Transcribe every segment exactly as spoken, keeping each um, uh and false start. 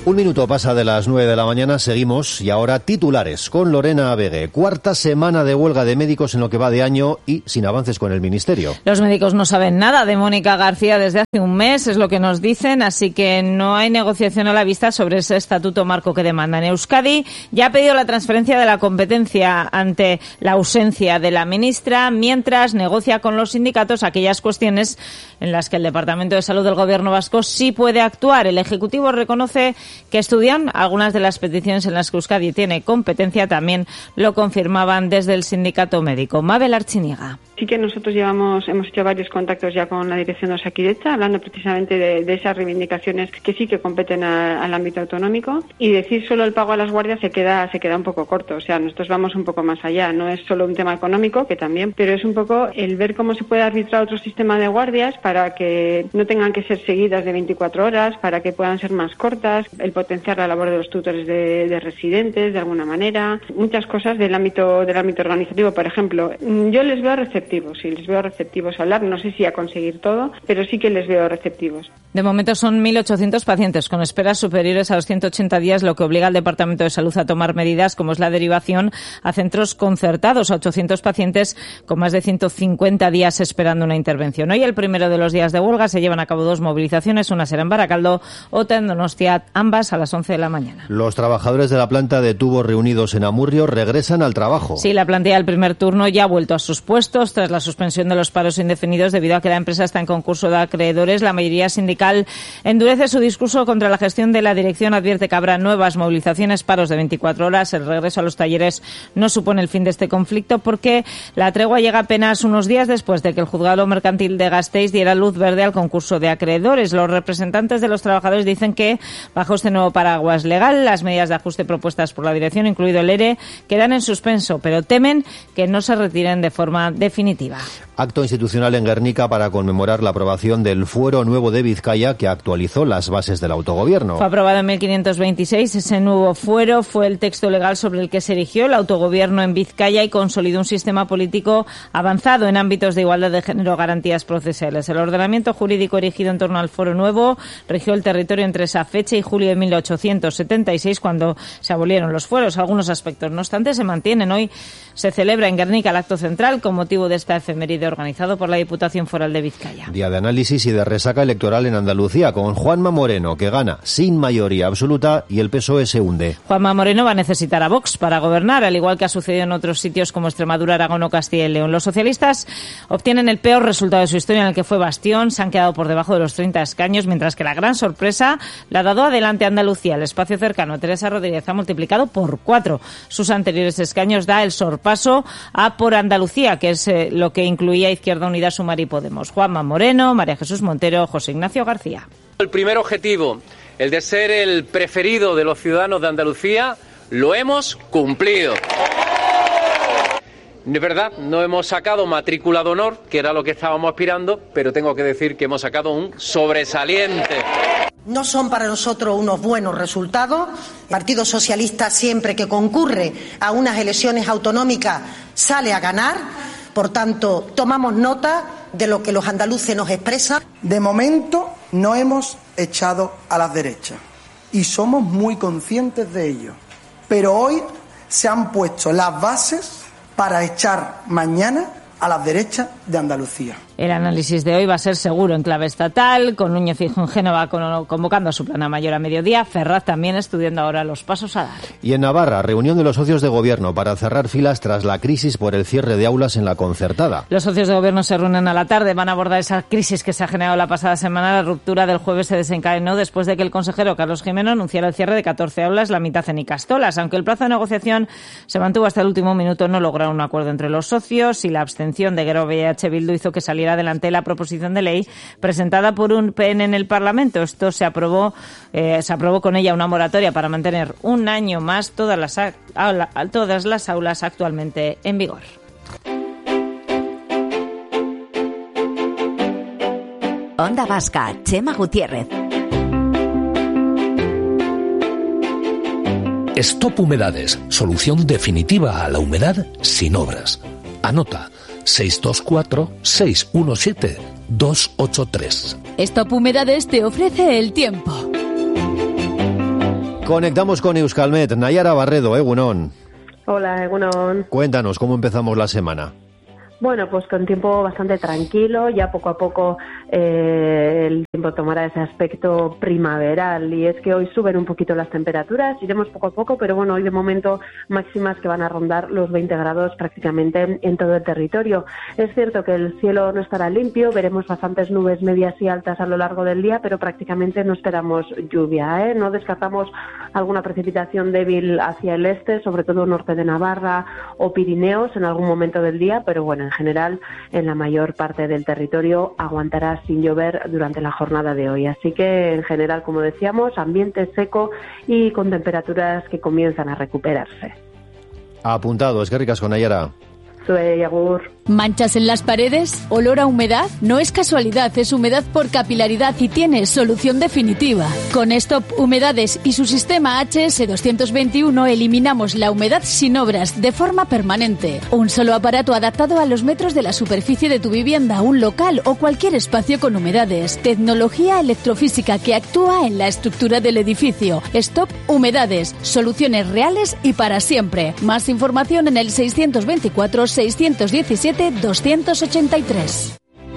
Un minuto pasa de las nueve de la mañana, seguimos y ahora titulares con Lorena Abegue. Cuarta semana de huelga de médicos en lo que va de año y sin avances con el Ministerio. Los médicos no saben nada de Mónica García desde hace un mes, es lo que nos dicen, así que no hay negociación a la vista sobre ese estatuto marco que demandan. Euskadi ya ha pedido la transferencia de la competencia ante la ausencia de la ministra, mientras negocia con los sindicatos aquellas cuestiones en las que el Departamento de Salud del Gobierno vasco sí puede actuar. El Ejecutivo reconoce que estudian algunas de las peticiones en las que Euskadi tiene competencia, también lo confirmaban desde el sindicato médico. Mabel Archiniega. Sí que nosotros llevamos, hemos hecho varios contactos ya con la dirección de Osakidetza, hablando precisamente de, de esas reivindicaciones que sí que competen a, al ámbito autonómico, y decir solo el pago a las guardias se queda, se queda un poco corto. O sea, nosotros vamos un poco más allá. No es solo un tema económico, que también, pero es un poco el ver cómo se puede arbitrar otro sistema de guardias para que no tengan que ser seguidas de veinticuatro horas, para que puedan ser más cortas, el potenciar la labor de los tutores de, de residentes de alguna manera, muchas cosas del ámbito, del ámbito organizativo. Por ejemplo, yo les veo receptivos. Sí, les veo receptivos a hablar, no sé si a conseguir todo, pero sí que les veo receptivos. De momento son mil ochocientos pacientes con esperas superiores a los ciento ochenta días, lo que obliga al Departamento de Salud a tomar medidas como es la derivación a centros concertados, a ochocientos pacientes con más de ciento cincuenta días esperando una intervención. Hoy, el primero de los días de huelga, se llevan a cabo dos movilizaciones, una será en Baracaldo, otra en Donostia, ambas a las once de la mañana. Los trabajadores de la planta de tubos reunidos en Amurrio regresan al trabajo. Sí, la plantilla del primer turno ya ha vuelto a sus puestos tras la suspensión de los paros indefinidos debido a que la empresa está en concurso de acreedores. La mayoría sindical endurece su discurso contra la gestión de la dirección, advierte que habrá nuevas movilizaciones, paros de veinticuatro horas. El regreso a los talleres no supone el fin de este conflicto porque la tregua llega apenas unos días después de que el juzgado mercantil de Gasteiz diera luz verde al concurso de acreedores. Los representantes de los trabajadores dicen que bajo este nuevo paraguas legal las medidas de ajuste propuestas por la dirección, incluido el ERE, quedan en suspenso, pero temen que no se retiren de forma definitiva. Acto institucional en Guernica para conmemorar la aprobación del Fuero Nuevo de Vizcaya, que actualizó las bases del autogobierno. Fue aprobado en mil quinientos veintiséis. Ese nuevo fuero fue el texto legal sobre el que se erigió el autogobierno en Vizcaya y consolidó un sistema político avanzado en ámbitos de igualdad de género, garantías procesales. El ordenamiento jurídico erigido en torno al Fuero Nuevo rigió el territorio entre esa fecha y julio de mil ochocientos setenta y seis, cuando se abolieron los fueros. Algunos aspectos, no obstante, se mantienen. Hoy se celebra en Guernica el acto central con motivo de esta efeméride organizado por la Diputación Foral de Vizcaya. Día de análisis y de resaca electoral en Andalucía, con Juanma Moreno, que gana sin mayoría absoluta y el P S O E se hunde. Juanma Moreno va a necesitar a Vox para gobernar, al igual que ha sucedido en otros sitios como Extremadura, Aragón o Castilla y León. Los socialistas obtienen el peor resultado de su historia, en el que fue bastión. Se han quedado por debajo de los treinta escaños, mientras que la gran sorpresa la ha dado adelante Andalucía. El espacio cercano a Teresa Rodríguez ha multiplicado por cuatro sus anteriores escaños. Da el sorpaso a Por Andalucía, que es eh, lo que incluía Izquierda Unida, Sumar y Podemos. Juanma Moreno, María Jesús Montero, José Ignacio García. El primer objetivo, el de ser el preferido de los ciudadanos de Andalucía, lo hemos cumplido. De verdad, no hemos sacado matrícula de honor, que era lo que estábamos aspirando, pero tengo que decir que hemos sacado un sobresaliente. No son para nosotros unos buenos resultados. El Partido Socialista, siempre que concurre a unas elecciones autonómicas, sale a ganar. Por tanto, tomamos nota de lo que los andaluces nos expresan. De momento no hemos echado a las derechas y somos muy conscientes de ello. Pero hoy se han puesto las bases para echar mañana a las derechas de Andalucía. El análisis de hoy va a ser seguro en clave estatal, con Núñez Feijóo en Génova convocando a su plana mayor a mediodía, Ferraz también estudiando ahora los pasos a dar. Y en Navarra, reunión de los socios de gobierno para cerrar filas tras la crisis por el cierre de aulas en la concertada. Los socios de gobierno se reúnen a la tarde, van a abordar esa crisis que se ha generado la pasada semana. La ruptura del jueves se desencadenó después de que el consejero Carlos Jimeno anunciara el cierre de catorce aulas, la mitad en Icastolas. Aunque el plazo de negociación se mantuvo hasta el último minuto, no lograron un acuerdo entre los socios y la abstención de Gerove y H. Bildu hizo que saliera adelante la proposición de ley presentada por un P N en el Parlamento. Esto se aprobó, eh, se aprobó con ella una moratoria para mantener un año más todas las, aula, todas las aulas actualmente en vigor. Onda Vasca, Chema Gutiérrez. Stop Humedades, solución definitiva a la humedad sin obras. Anota seis dos cuatro, seis uno siete, dos ocho tres. Stop Humedades te ofrece el tiempo. Conectamos con Euskalmet. Nayara Barredo, Egunon. Hola, Egunon. Cuéntanos, ¿cómo empezamos la semana? Bueno, pues con tiempo bastante tranquilo, ya poco a poco eh, el tiempo tomará ese aspecto primaveral, y es que hoy suben un poquito las temperaturas, iremos poco a poco, pero bueno, hoy de momento máximas que van a rondar los veinte grados prácticamente en todo el territorio. Es cierto que el cielo no estará limpio, veremos bastantes nubes medias y altas a lo largo del día, pero prácticamente no esperamos lluvia, ¿eh? No descartamos alguna precipitación débil hacia el este, sobre todo norte de Navarra o Pirineos en algún momento del día, pero bueno, en general, en la mayor parte del territorio aguantará sin llover durante la jornada de hoy. Así que, en general, como decíamos, ambiente seco y con temperaturas que comienzan a recuperarse. Apuntado, es que ricas con Nayara. Soy Agur. ¿Manchas en las paredes? ¿Olor a humedad? No es casualidad, es humedad por capilaridad y tiene solución definitiva. Con Stop Humedades y su sistema H S doscientos veintiuno eliminamos la humedad sin obras, de forma permanente. Un solo aparato adaptado a los metros de la superficie de tu vivienda, un local o cualquier espacio con humedades. Tecnología electrofísica que actúa en la estructura del edificio. Stop Humedades, soluciones reales y para siempre. Más información en el seiscientos veinticuatro seiscientos diecisiete doscientos ochenta y tres.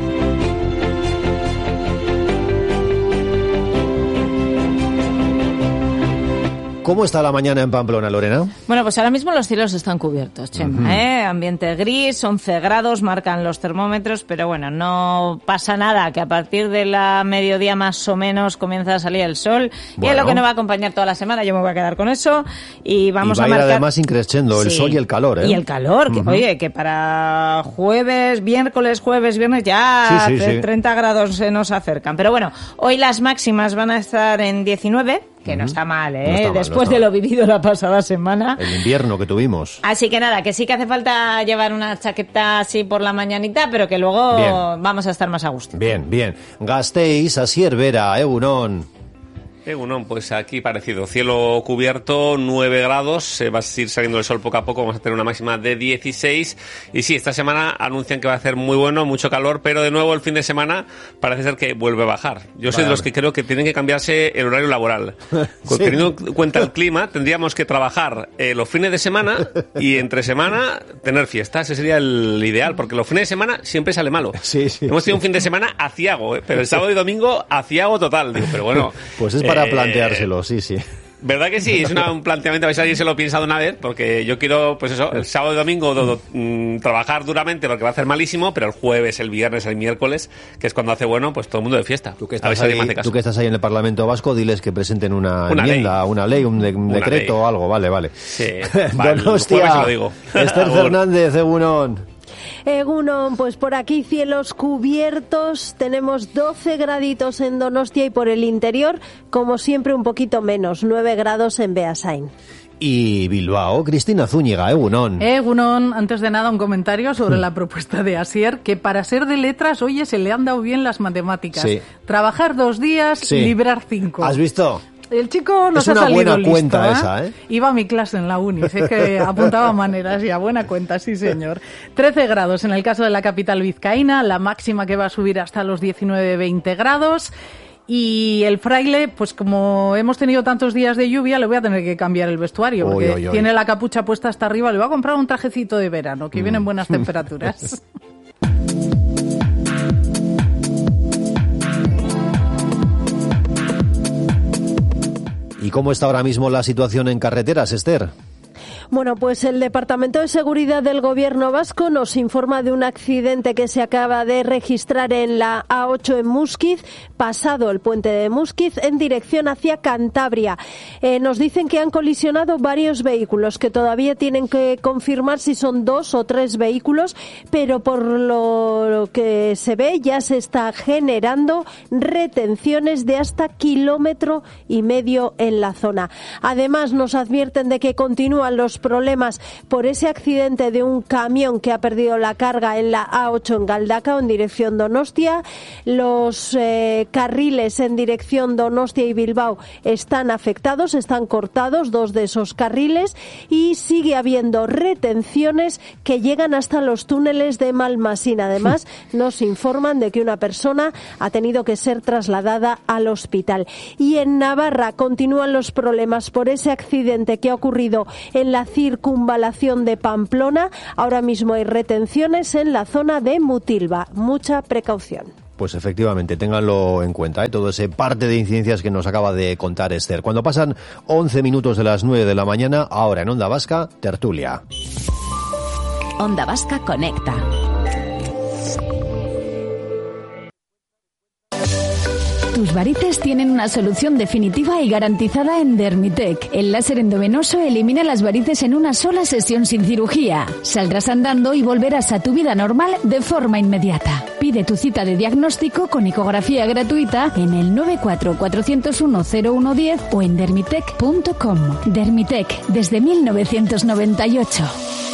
¿Cómo está la mañana en Pamplona, Lorena? Bueno, pues ahora mismo los cielos están cubiertos, Chema, uh-huh. ¿eh? Ambiente gris, once grados, marcan los termómetros, pero bueno, no pasa nada, que a partir de la mediodía más o menos comienza a salir el sol, bueno. Y es lo que nos va a acompañar toda la semana, yo me voy a quedar con eso, y vamos y va a marcar... ir además increciendo el sí. sol y el calor, ¿eh? Y el calor, que, uh-huh. oye, que para jueves, miércoles, jueves, viernes, ya sí, sí, sí. treinta grados se nos acercan, pero bueno, hoy las máximas van a estar en diecinueve, que uh-huh. no está mal, ¿eh? No está mal, después no está de lo vivido la pasada semana. El invierno que tuvimos. Así que nada, que sí que hace falta llevar una chaqueta así por la mañanita, pero que luego bien. Vamos a estar más a gusto. Bien, bien. Gasteiz, Asier Vera, Egunon. Egunon, pues aquí parecido, cielo cubierto, nueve grados, se va a ir saliendo el sol poco a poco, vamos a tener una máxima de dieciséis, y sí, esta semana anuncian que va a hacer muy bueno, mucho calor, pero de nuevo el fin de semana parece ser que vuelve a bajar. Yo soy vale. de los que creo que tienen que cambiarse el horario laboral. Sí. Teniendo en cuenta el clima, tendríamos que trabajar eh, los fines de semana y entre semana tener fiestas, ese sería el ideal, porque los fines de semana siempre sale malo. Sí, sí, Hemos tenido sí. un fin de semana aciago, ¿eh? Pero el sábado y domingo aciago total, digo, pero bueno. Pues es para para planteárselo, sí, sí. ¿Verdad que sí? Es una, un planteamiento, a ver si alguien se lo ha pensado una vez, porque yo quiero, pues eso, el sábado y domingo do, do, mmm, trabajar duramente porque va a hacer malísimo, pero el jueves, el viernes, el miércoles, que es cuando hace bueno, pues todo el mundo de fiesta. Tú que estás, ahí, tú que estás ahí en el Parlamento Vasco, diles que presenten una, una enmienda, ley. una ley, un, de, un decreto ley. o algo, vale, vale. Sí, vale, Donostia, se lo digo. Esther Fernández, Egunon. Egunon, pues por aquí cielos cubiertos, tenemos doce graditos en Donostia y por el interior, como siempre, un poquito menos, nueve grados en Beasain. Y Bilbao, Cristina Zúñiga, Egunon. Egunon, antes de nada un comentario sobre la propuesta de Asier, que para ser de letras, oye, se le han dado bien las matemáticas. Sí. Trabajar dos días, sí. librar cinco. ¿Has visto? El chico nos es una ha salido buena listo, cuenta ¿eh? esa, ¿eh? Iba a mi clase en la uni, sé que apuntaba maneras y a buena cuenta, sí señor. trece grados en el caso de la capital vizcaína, la máxima que va a subir hasta los diecinueve veinte grados. Y el fraile, pues como hemos tenido tantos días de lluvia, le voy a tener que cambiar el vestuario, porque oy, oy, oy. tiene la capucha puesta hasta arriba. Le voy a comprar un trajecito de verano, que mm. viene en buenas temperaturas. ¿Y cómo está ahora mismo la situación en carreteras, Esther? Bueno, pues el Departamento de Seguridad del Gobierno vasco nos informa de un accidente que se acaba de registrar en la A ocho en Muskiz, pasado el puente de Muskiz, en dirección hacia Cantabria. Eh, nos dicen que han colisionado varios vehículos, que todavía tienen que confirmar si son dos o tres vehículos, pero por lo que se ve ya se está generando retenciones de hasta kilómetro y medio en la zona. Además, nos advierten de que continúan los los problemas por ese accidente de un camión que ha perdido la carga en la A ocho en Galdakao en dirección Donostia. Los eh, carriles en dirección Donostia y Bilbao están afectados, están cortados dos de esos carriles y sigue habiendo retenciones que llegan hasta los túneles de Malmasín. Además, nos informan de que una persona ha tenido que ser trasladada al hospital. Y en Navarra continúan los problemas por ese accidente que ha ocurrido en la circunvalación de Pamplona. Ahora mismo hay retenciones en la zona de Mutilva. Mucha precaución. Pues efectivamente, ténganlo en cuenta, ¿eh? Todo ese parte de incidencias que nos acaba de contar Esther. Cuando pasan once minutos de las nueve de la mañana, ahora en Onda Vasca, tertulia. Onda Vasca Conecta. Tus varices tienen una solución definitiva y garantizada en Dermitec. El láser endovenoso elimina las varices en una sola sesión sin cirugía. Saldrás andando y volverás a tu vida normal de forma inmediata. Pide tu cita de diagnóstico con ecografía gratuita en el nueve cuatro cuatro cero uno cero uno uno cero o en dermitec punto com. Dermitec, desde mil novecientos noventa y ocho.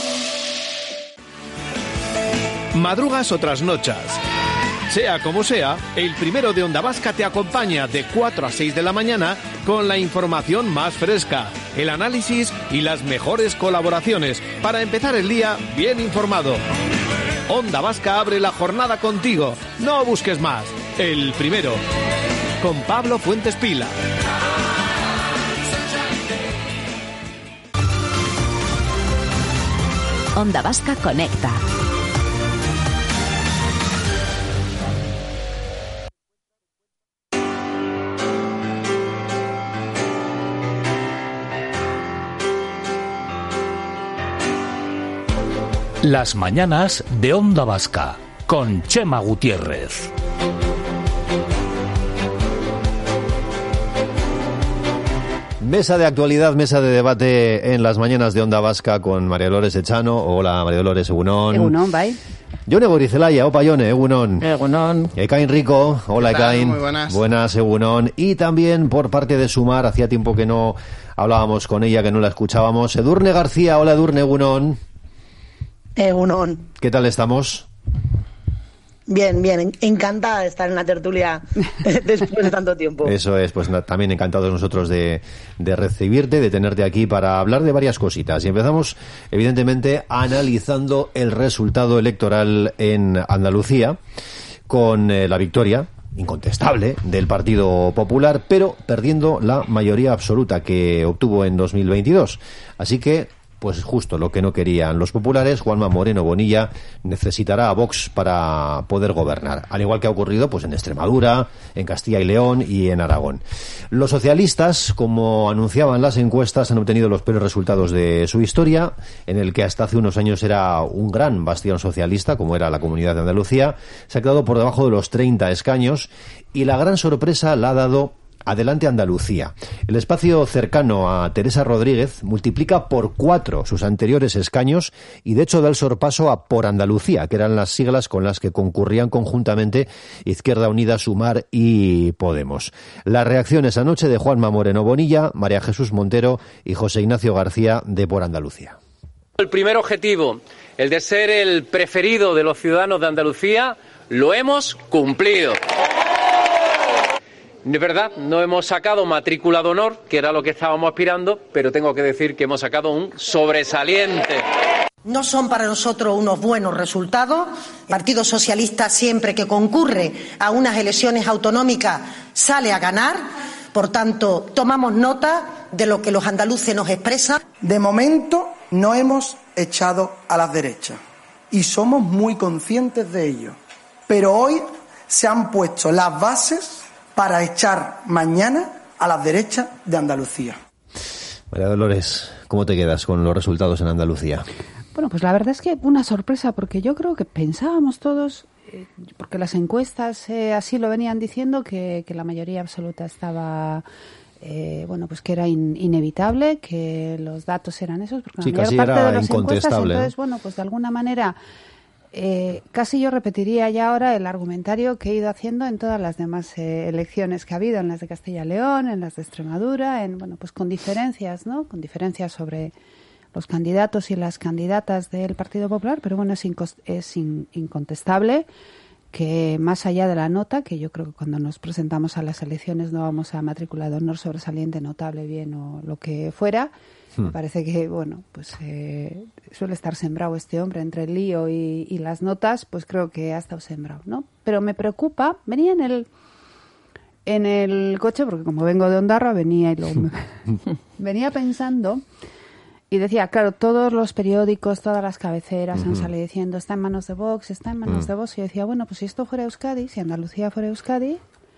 Madrugas o trasnochas. Sea como sea, el primero de Onda Vasca te acompaña de cuatro a seis de la mañana con la información más fresca, el análisis y las mejores colaboraciones para empezar el día bien informado. Onda Vasca abre la jornada contigo. No busques más. El primero. Con Pablo Fuentes Pila. Onda Vasca Conecta. Las mañanas de Onda Vasca, con Chema Gutiérrez. Mesa de actualidad, mesa de debate en las mañanas de Onda Vasca con María Dolores Echano. Hola, María Dolores, egunon. Egunon, bye. Jone Gorizelaia, opa Jone, egunon. Egunon. Ekain Rico, hola Ekain. Muy buenas. Buenas, egunon. Y también por parte de Sumar, hacía tiempo que no hablábamos con ella, que no la escuchábamos. Edurne García, hola Edurne, egunon. Egunon. ¿Qué tal estamos? Bien, bien, encantada de estar en la tertulia después de tanto tiempo. Eso es, pues también encantados nosotros de, de recibirte, de tenerte aquí para hablar de varias cositas. Y empezamos, evidentemente, analizando el resultado electoral en Andalucía, con eh, la victoria incontestable del Partido Popular, pero perdiendo la mayoría absoluta que obtuvo en dos mil veintidós. Así que, pues justo lo que no querían los populares, Juanma Moreno Bonilla necesitará a Vox para poder gobernar, al igual que ha ocurrido pues en Extremadura, en Castilla y León y en Aragón. Los socialistas, como anunciaban las encuestas, han obtenido los peores resultados de su historia, en el que hasta hace unos años era un gran bastión socialista, como era la Comunidad de Andalucía. Se ha quedado por debajo de los treinta escaños y la gran sorpresa la ha dado Adelante Andalucía. El espacio cercano a Teresa Rodríguez multiplica por cuatro sus anteriores escaños y de hecho da el sorpaso a Por Andalucía, que eran las siglas con las que concurrían conjuntamente Izquierda Unida, Sumar y Podemos. Las reacciones anoche de Juanma Moreno Bonilla, María Jesús Montero y José Ignacio García de Por Andalucía. El primer objetivo, el de ser el preferido de los ciudadanos de Andalucía, lo hemos cumplido. De verdad, no hemos sacado matrícula de honor, que era lo que estábamos aspirando, pero tengo que decir que hemos sacado un sobresaliente. No son para nosotros unos buenos resultados. El Partido Socialista, siempre que concurre a unas elecciones autonómicas, sale a ganar. Por tanto, tomamos nota de lo que los andaluces nos expresan. De momento no hemos echado a las derechas y somos muy conscientes de ello. Pero hoy se han puesto las bases para echar mañana a las derechas de Andalucía. María Dolores, ¿cómo te quedas con los resultados en Andalucía? Bueno, pues la verdad es que una sorpresa, porque yo creo que pensábamos todos, eh, porque las encuestas eh, así lo venían diciendo, que, que la mayoría absoluta estaba, eh, bueno, pues que era in, inevitable, que los datos eran esos, porque sí, la mayor casi parte era de las encuestas, incontestable. entonces, bueno, pues de alguna manera... Eh, casi yo repetiría ya ahora el argumentario que he ido haciendo en todas las demás eh, elecciones que ha habido, en las de Castilla y León, en las de Extremadura, en bueno, pues con diferencias, ¿no? Con diferencias sobre los candidatos y las candidatas del Partido Popular, pero bueno, es, incos- es in- incontestable que más allá de la nota, que yo creo que cuando nos presentamos a las elecciones no vamos a matrícula de honor, sobresaliente, notable, bien o lo que fuera, hmm. me parece que, bueno, pues eh, suele estar sembrado este hombre entre el lío y, y las notas, pues creo que ha estado sembrado, ¿no? Pero me preocupa, venía en el en el coche, porque como vengo de Ondarroa, venía y luego me, venía pensando... Y decía, claro, todos los periódicos, todas las cabeceras uh-huh. han salido diciendo, está en manos de Vox, está en manos uh-huh. de Vox. Y yo decía, bueno, pues si esto fuera Euskadi, si Andalucía fuera Euskadi,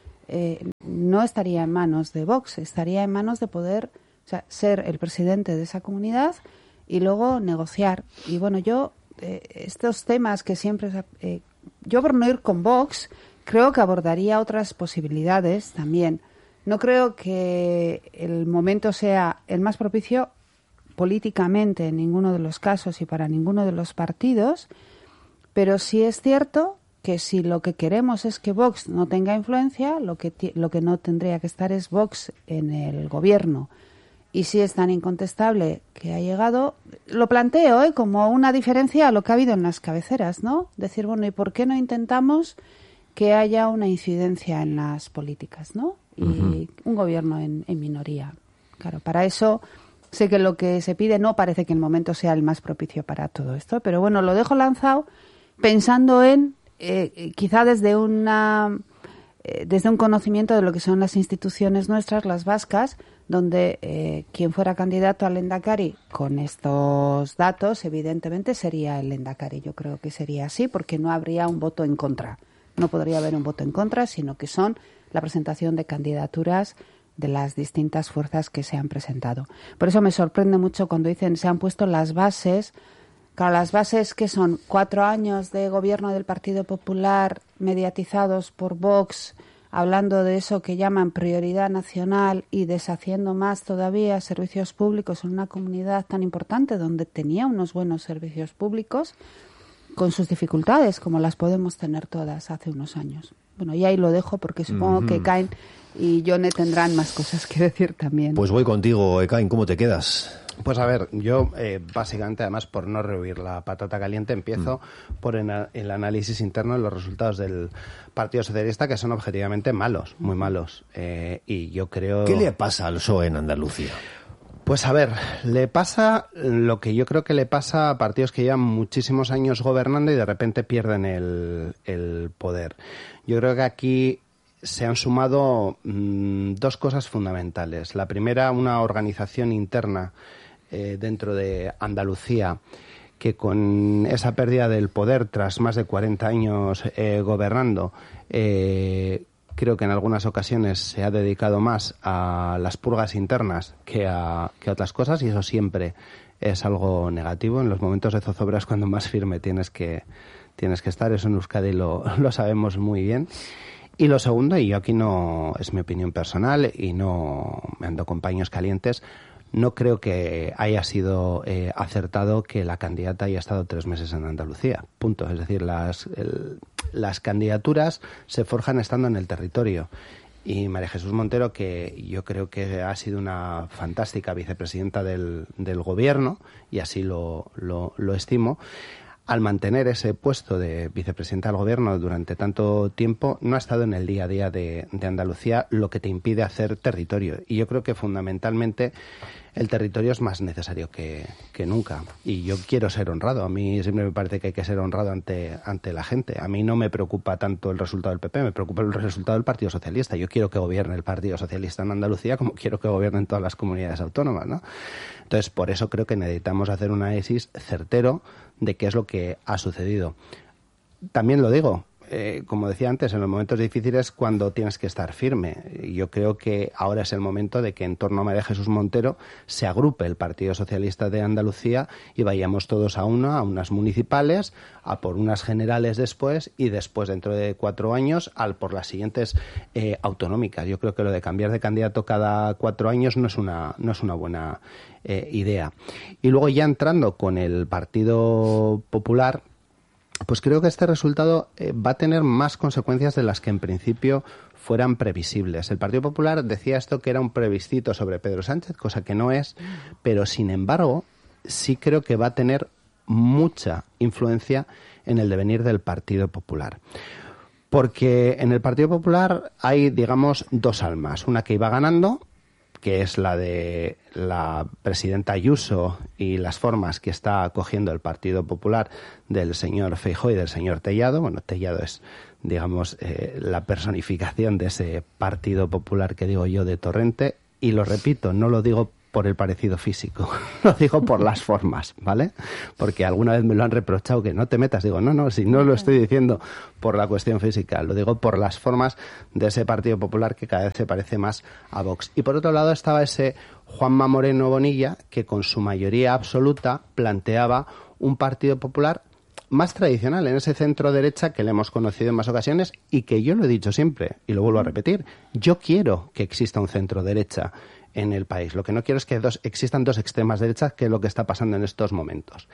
eh, no estaría en manos de Vox, estaría en manos de poder, o sea, ser el presidente de esa comunidad y luego negociar. Y bueno, yo, eh, estos temas que siempre... Eh, yo por no ir con Vox, creo que abordaría otras posibilidades también. No creo que el momento sea el más propicio políticamente en ninguno de los casos y para ninguno de los partidos, pero sí es cierto que si lo que queremos es que Vox no tenga influencia, lo que t- lo que no tendría que estar es Vox en el gobierno. Y si es tan incontestable que ha llegado, lo planteo ¿eh? como una diferencia a lo que ha habido en las cabeceras, ¿no? Decir, bueno, ¿y por qué no intentamos que haya una incidencia en las políticas, ¿no? Y uh-huh. un gobierno en, en minoría. Claro, para eso... Sé que lo que se pide no parece que el momento sea el más propicio para todo esto, pero bueno, lo dejo lanzado pensando en, eh, quizá desde una eh, desde un conocimiento de lo que son las instituciones nuestras, las vascas, donde eh, quien fuera candidato al Lehendakari con estos datos, evidentemente sería el Lehendakari. Yo creo que sería así, porque no habría un voto en contra. No podría haber un voto en contra, sino que son la presentación de candidaturas de las distintas fuerzas que se han presentado. Por eso me sorprende mucho cuando dicen se han puesto las bases. Claro, las bases que son cuatro años de gobierno del Partido Popular mediatizados por Vox, hablando de eso que llaman prioridad nacional y deshaciendo más todavía servicios públicos en una comunidad tan importante donde tenía unos buenos servicios públicos, con sus dificultades, como las podemos tener todas hace unos años. Bueno, y ahí lo dejo porque supongo uh-huh. que Ekain y Yone tendrán más cosas que decir también. Pues voy contigo, Ekain, ¿cómo te quedas? Pues a ver, yo eh, básicamente, además por no rehuir la patata caliente, empiezo mm. por en a, el análisis interno de los resultados del Partido Socialista, que son objetivamente malos, muy malos. Eh, y yo creo... ¿Qué le pasa al P S O E en Andalucía? Pues a ver, le pasa lo que yo creo que le pasa a partidos que llevan muchísimos años gobernando y de repente pierden el, el poder. Yo creo que aquí se han sumado mmm, dos cosas fundamentales. La primera, una organización interna eh, dentro de Andalucía que con esa pérdida del poder tras más de cuarenta años eh, gobernando, eh, creo que en algunas ocasiones se ha dedicado más a las purgas internas que a, que a otras cosas, y eso siempre es algo negativo. En los momentos de zozobra es cuando más firme tienes que, tienes que estar. Eso en Euskadi lo, lo sabemos muy bien. Y lo segundo, y yo aquí no es mi opinión personal y no me ando con paños calientes, no creo que haya sido eh, acertado que la candidata haya estado tres meses en Andalucía. Punto. Es decir, las, el, las candidaturas se forjan estando en el territorio. Y María Jesús Montero, que yo creo que ha sido una fantástica vicepresidenta del, del gobierno, y así lo, lo, lo estimo, al mantener ese puesto de vicepresidenta del gobierno durante tanto tiempo, no ha estado en el día a día de, de Andalucía, lo que te impide hacer territorio. Y yo creo que fundamentalmente el territorio es más necesario que, que nunca. Y yo quiero ser honrado. A mí siempre me parece que hay que ser honrado ante, ante la gente. A mí no me preocupa tanto el resultado del P P, me preocupa el resultado del Partido Socialista. Yo quiero que gobierne el Partido Socialista en Andalucía como quiero que gobierne en todas las comunidades autónomas, ¿no? Entonces, por eso creo que necesitamos hacer un análisis certero de qué es lo que ha sucedido. También lo digo, eh, como decía antes, en los momentos difíciles cuando tienes que estar firme. Yo creo que ahora es el momento de que en torno a María Jesús Montero se agrupe el Partido Socialista de Andalucía y vayamos todos a una, a unas municipales, a por unas generales después y después, dentro de cuatro años, al por las siguientes eh, autonómicas. Yo creo que lo de cambiar de candidato cada cuatro años no es una, no es una buena eh, idea. Y luego, ya entrando con el Partido Popular, pues creo que este resultado eh, va a tener más consecuencias de las que en principio fueran previsibles. El Partido Popular decía esto que era un plebiscito sobre Pedro Sánchez, cosa que no es, pero sin embargo sí creo que va a tener mucha influencia en el devenir del Partido Popular. Porque en el Partido Popular hay, digamos, dos almas. Una que iba ganando, que es la de la presidenta Ayuso y las formas que está cogiendo el Partido Popular del señor Feijóo y del señor Tellado. Bueno, Tellado es, digamos, eh, la personificación de ese Partido Popular que digo yo de Torrente. Y lo repito, no lo digo por el parecido físico, lo digo por las formas, ¿vale? Porque alguna vez me lo han reprochado, que no te metas. Digo, no, no, si no lo estoy diciendo por la cuestión física, lo digo por las formas de ese Partido Popular que cada vez se parece más a Vox. Y por otro lado estaba ese Juanma Moreno Bonilla, que con su mayoría absoluta planteaba un Partido Popular más tradicional, en ese centro derecha que le hemos conocido en más ocasiones y que yo lo he dicho siempre, y lo vuelvo a repetir, yo quiero que exista un centro derecha en el país. Lo que no quiero es que dos, existan dos extremas derechas, que es lo que está pasando en estos momentos.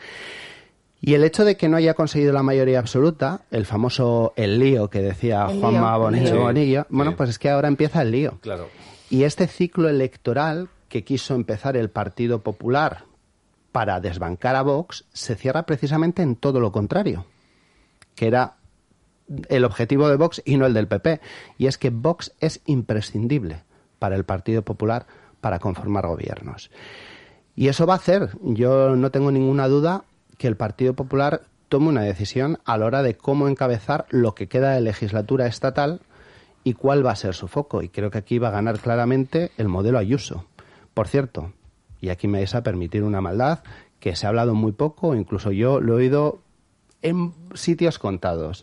Y el hecho de que no haya conseguido la mayoría absoluta, el famoso el lío que decía el Juanma Bonilla, Bonilla, bueno, sí. Pues es que ahora empieza el lío. Claro. Y este ciclo electoral que quiso empezar el Partido Popular para desbancar a Vox se cierra precisamente en todo lo contrario, que era el objetivo de Vox y no el del P P. Y es que Vox es imprescindible para el Partido Popular para conformar gobiernos. Y eso va a hacer, yo no tengo ninguna duda, que el Partido Popular tome una decisión a la hora de cómo encabezar lo que queda de legislatura estatal y cuál va a ser su foco. Y creo que aquí va a ganar claramente el modelo Ayuso. Por cierto, y aquí me vais a permitir una maldad, que se ha hablado muy poco, incluso yo lo he oído en sitios contados.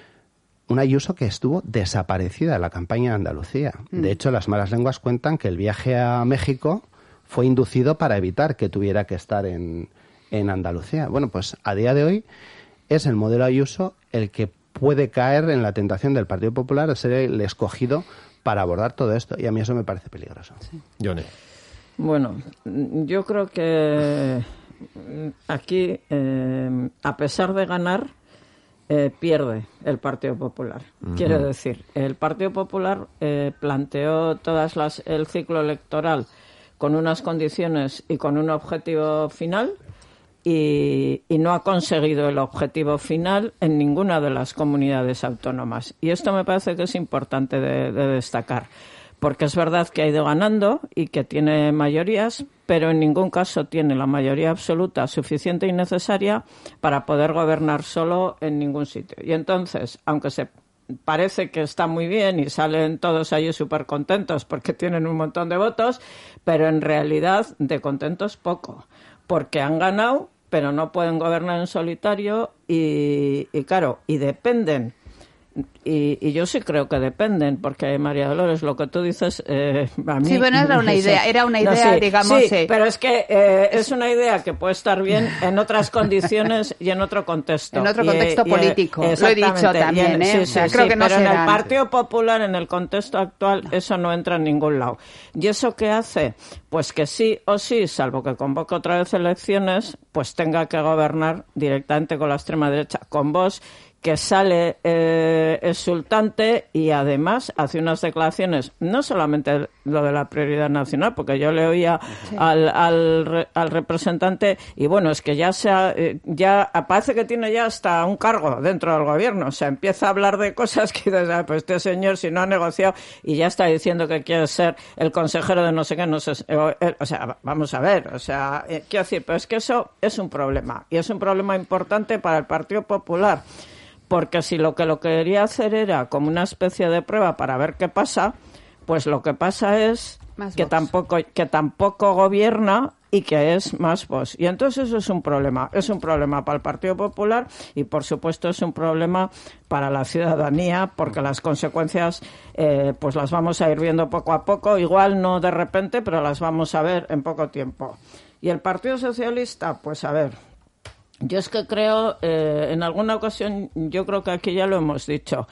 Una Ayuso que estuvo desaparecida en la campaña de Andalucía. Mm. De hecho, las malas lenguas cuentan que el viaje a México fue inducido para evitar que tuviera que estar en, en Andalucía. Bueno, pues a día de hoy es el modelo Ayuso el que puede caer en la tentación del Partido Popular de ser el escogido para abordar todo esto. Y a mí eso me parece peligroso. Sí. Yone. Bueno, yo creo que aquí, eh, a pesar de ganar, Eh, pierde el Partido Popular. Uh-huh. Quiero decir, el Partido Popular eh, planteó todas las el ciclo electoral con unas condiciones y con un objetivo final y, y no ha conseguido el objetivo final en ninguna de las comunidades autónomas. Y esto me parece que es importante de, de destacar. Porque es verdad que ha ido ganando y que tiene mayorías, pero en ningún caso tiene la mayoría absoluta suficiente y necesaria para poder gobernar solo en ningún sitio. Y entonces, aunque se parece que está muy bien y salen todos allí súper contentos porque tienen un montón de votos, pero en realidad de contentos poco, porque han ganado, pero no pueden gobernar en solitario y, y claro, y dependen. Y, y yo sí creo que dependen, porque María Dolores, lo que tú dices, eh, a mí... Sí, bueno, era una idea, era una idea, no, sí, digamos... Sí, sí. pero es que eh, es una idea que puede estar bien en otras condiciones y en otro contexto. En otro contexto y, político, y, lo he dicho también, en, ¿eh? Sí, o sea, sí, creo sí, que no pero en serán. el Partido Popular, en el contexto actual, eso no entra en ningún lado. ¿Y eso qué hace? Pues que sí o sí, salvo que convoque otra vez elecciones, pues tenga que gobernar directamente con la extrema derecha, con Vox, que sale eh, exultante y además hace unas declaraciones, no solamente lo de la prioridad nacional, porque yo le oía sí. al, al, al representante y bueno, es que ya se ha, ya parece que tiene ya hasta un cargo dentro del gobierno, o sea, empieza a hablar de cosas que dices, ah, pues este señor si no ha negociado y ya está diciendo que quiere ser el consejero de no sé qué, no sé, o, o sea, vamos a ver, o sea, eh, quiero decir, pero es que eso es un problema y es un problema importante para el Partido Popular. Porque si lo que lo quería hacer era como una especie de prueba para ver qué pasa, pues lo que pasa es más que Vox. tampoco que tampoco gobierna y que es más Vox. Y entonces eso es un problema. Es un problema para el Partido Popular y, por supuesto, es un problema para la ciudadanía porque las consecuencias eh, pues las vamos a ir viendo poco a poco. Igual no de repente, pero las vamos a ver en poco tiempo. Y el Partido Socialista, pues a ver... Yo es que creo, eh, en alguna ocasión, yo creo que aquí ya lo hemos dicho,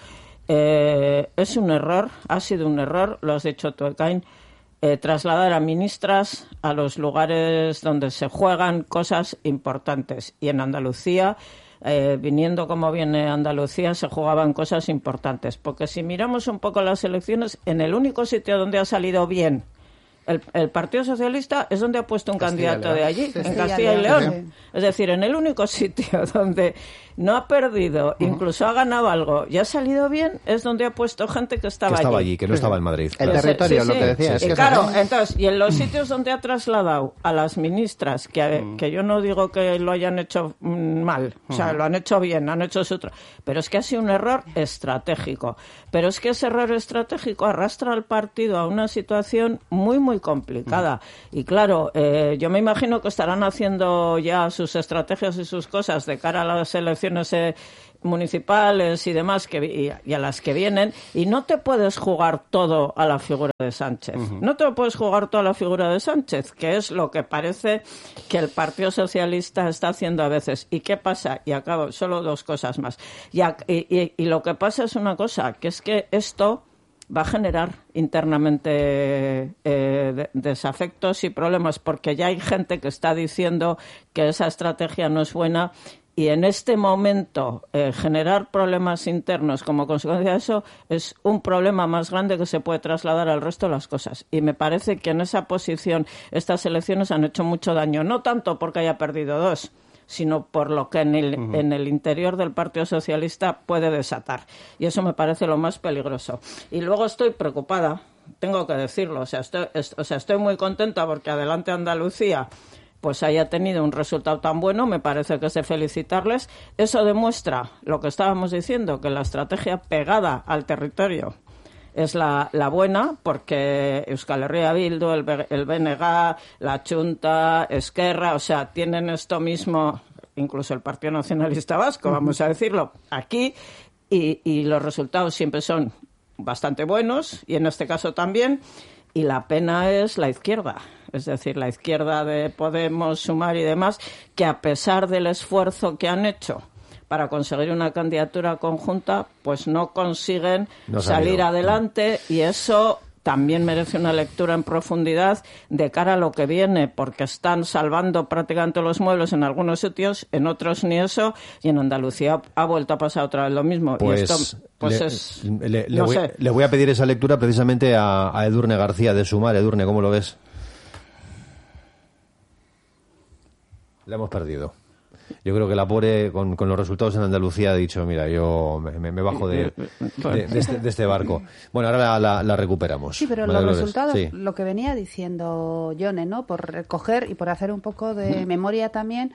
eh, es un error, ha sido un error, lo has dicho tú, Ekain, eh, trasladar a ministras a los lugares donde se juegan cosas importantes. Y en Andalucía, eh, viniendo como viene Andalucía, se jugaban cosas importantes. Porque si miramos un poco las elecciones, en el único sitio donde ha salido bien El, el Partido Socialista es donde ha puesto un Castilla candidato de allí, sí, en sí. Castilla y León. Sí. Es decir, en el único sitio donde no ha perdido, uh-huh. incluso ha ganado algo y ha salido bien, es donde ha puesto gente que estaba, que estaba allí. allí, que no estaba en Madrid. El claro. territorio, sí, lo sí. que decías. Sí, sí. Y claro, entonces, y en los sitios donde ha trasladado a las ministras, que, mm. que yo no digo que lo hayan hecho mal, o sea, uh-huh. lo han hecho bien, han hecho su trabajo, pero es que ha sido un error estratégico. Pero es que ese error estratégico arrastra al partido a una situación muy, muy complicada. Uh-huh. Y claro, eh, yo me imagino que estarán haciendo ya sus estrategias y sus cosas de cara a las elecciones eh, municipales y demás que, y, y a las que vienen, y no te puedes jugar todo a la figura de Sánchez. Uh-huh. No te puedes jugar toda la figura de Sánchez, que es lo que parece que el Partido Socialista está haciendo a veces. ¿Y qué pasa? Y acabo, solo dos cosas más. Y, y, y, y lo que pasa es una cosa, que es que esto va a generar internamente eh, desafectos y problemas, porque ya hay gente que está diciendo que esa estrategia no es buena. Y en este momento, eh, generar problemas internos como consecuencia de eso es un problema más grande que se puede trasladar al resto de las cosas. Y me parece que en esa posición estas elecciones han hecho mucho daño, no tanto porque haya perdido dos, sino por lo que en el, uh-huh. en el interior del Partido Socialista puede desatar. Y eso me parece lo más peligroso. Y luego estoy preocupada, tengo que decirlo, o sea, estoy, es, o sea, estoy muy contenta porque Adelante Andalucía pues haya tenido un resultado tan bueno, me parece que es de felicitarles. Eso demuestra lo que estábamos diciendo, que la estrategia pegada al territorio es la, la buena, porque Euskal Herria Bildu, el, el B N G, la Chunta, Esquerra, o sea, tienen esto mismo, incluso el Partido Nacionalista Vasco, vamos a decirlo, aquí, y, y los resultados siempre son bastante buenos, y en este caso también, y la pena es la izquierda. Es decir, la izquierda de Podemos, Sumar y demás, que a pesar del esfuerzo que han hecho para conseguir una candidatura conjunta, pues no consiguen no salir adelante, y eso también merece una lectura en profundidad de cara a lo que viene, porque están salvando prácticamente los muebles en algunos sitios, en otros ni eso, y en Andalucía ha vuelto a pasar otra vez lo mismo. Pues, y esto, pues le, es, le, le, no voy, sé. le voy a pedir esa lectura precisamente a, a Edurne García de Sumar. Edurne, ¿cómo lo ves? La hemos perdido. Yo creo que la pobre, con, con los resultados en Andalucía, ha dicho, mira, yo me, me bajo de, de, de, este, de este barco. Bueno, ahora la, la, la recuperamos. Sí, pero María los Dolores. resultados, sí. Lo que venía diciendo Yone, ¿no? Por recoger y por hacer un poco de memoria también,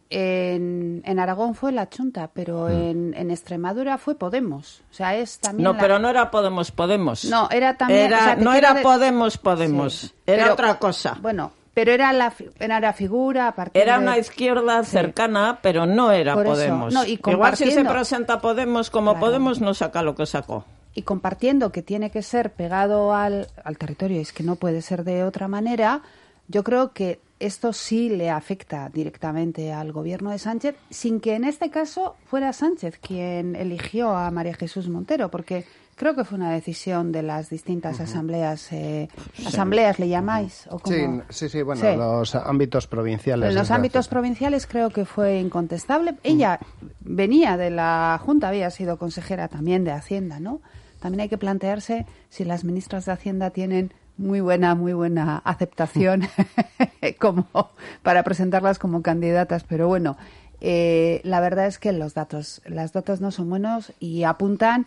en, en Aragón fue la Chunta, pero mm. en, en Extremadura fue Podemos. O sea, es también No, la... pero no era Podemos, Podemos. No, era también... Era, o sea, no era de... Podemos, Podemos. Sí, era pero, otra cosa. Bueno... Pero era la, era la figura a partir Era de... una izquierda cercana, sí. pero no era Por Podemos. No, y Igual si se presenta Podemos como claro. Podemos, no saca lo que sacó. Y compartiendo que tiene que ser pegado al, al territorio, es que no puede ser de otra manera, yo creo que esto sí le afecta directamente al gobierno de Sánchez, sin que en este caso fuera Sánchez quien eligió a María Jesús Montero, porque... Creo que fue una decisión de las distintas uh-huh. asambleas. Eh, sí. ¿Asambleas le llamáis? ¿O sí, sí, sí, bueno, sí. los ámbitos provinciales. En los ámbitos provinciales creo que fue incontestable. Uh-huh. Ella venía de la Junta, había sido consejera también de Hacienda, ¿no? También hay que plantearse si las ministras de Hacienda tienen muy buena, muy buena aceptación como para presentarlas como candidatas, pero bueno, eh, la verdad es que los datos, los datos no son buenos y apuntan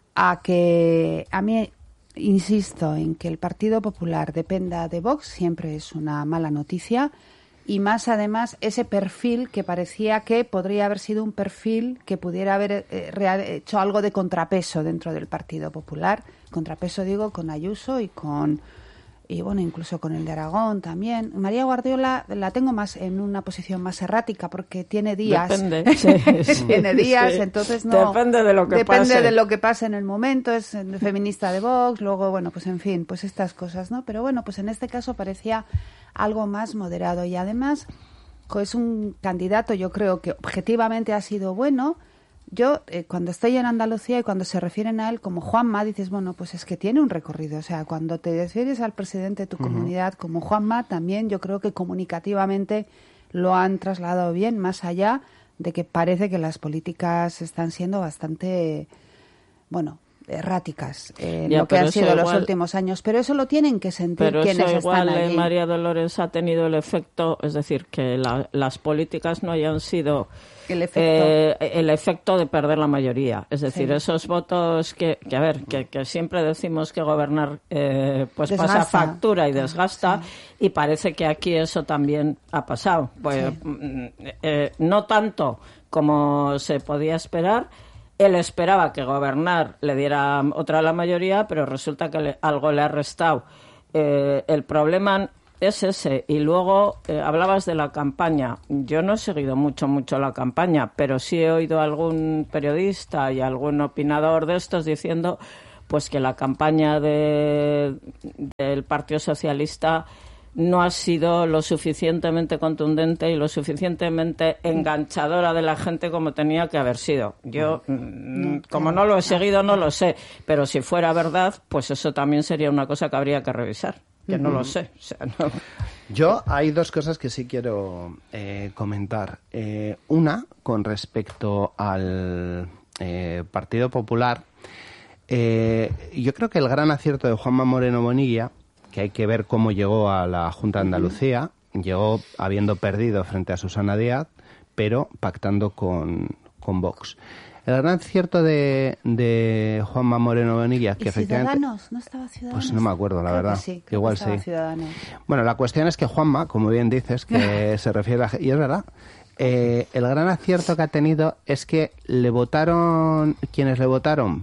a que, a mí, insisto, en que el Partido Popular dependa de Vox siempre es una mala noticia, y más además ese perfil que parecía que podría haber sido un perfil que pudiera haber eh, hecho algo de contrapeso dentro del Partido Popular, contrapeso digo con Ayuso y con y bueno, incluso con el de Aragón también. María Guardiola la tengo más en una posición más errática porque tiene días. Depende. Sí, tiene días, sí. entonces no. Depende de lo que depende pase. de lo que pase en el momento. Es feminista de Vox, luego, bueno, pues en fin, pues estas cosas, ¿no? Pero bueno, pues en este caso parecía algo más moderado y además es un candidato, yo creo que objetivamente ha sido bueno. Yo, eh, cuando estoy en Andalucía y cuando se refieren a él como Juanma, dices, bueno, pues es que tiene un recorrido. O sea, cuando te refieres al presidente de tu uh-huh. comunidad como Juanma, también yo creo que comunicativamente lo han trasladado bien, más allá de que parece que las políticas están siendo bastante, bueno, erráticas en Ya, lo que han sido igual, los últimos años, pero eso lo tienen que sentir pero quienes eso igual, están allí. Eh, María Dolores, ha tenido el efecto, es decir, que la, las políticas no hayan sido el efecto. Eh, el efecto de perder la mayoría. Es decir, Sí. esos votos que, que a ver, que, que siempre decimos que gobernar eh, pues Desgasta. pasa factura y desgasta, sí. Y parece que aquí eso también ha pasado. Pues sí. eh, no tanto como se podía esperar. Él esperaba que gobernar le diera otra a la mayoría, pero resulta que le, algo le ha restado. Eh, el problema es ese. Y luego eh, hablabas de la campaña. Yo no he seguido mucho, mucho la campaña, pero sí he oído a algún periodista y algún opinador de estos diciendo pues que la campaña de, del Partido Socialista no ha sido lo suficientemente contundente y lo suficientemente enganchadora de la gente como tenía que haber sido. Yo, no, como no lo he seguido, no lo sé. Pero si fuera verdad, pues eso también sería una cosa que habría que revisar. Que no lo sé. O sea, no. Yo hay dos cosas que sí quiero eh, comentar. Eh, una, con respecto al eh, Partido Popular. Eh, yo creo que el gran acierto de Juanma Moreno Bonilla, que hay que ver cómo llegó a la Junta de Andalucía, uh-huh. llegó habiendo perdido frente a Susana Díaz, pero pactando con, con Vox. El gran acierto de, de Juanma Moreno Bonilla, que ¿Y efectivamente... Ciudadanos? ¿No estaba Ciudadanos? Pues no me acuerdo, la creo verdad. Que sí, creo Igual que estaba sí. Ciudadanos. Bueno, la cuestión es que Juanma, como bien dices, que se refiere a... Y es verdad, eh, el gran acierto que ha tenido es que le votaron... Quienes le votaron